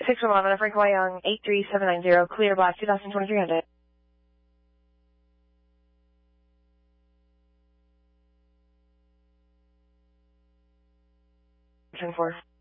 611 Frank Wyong, 83790, clear black, 202300. 4.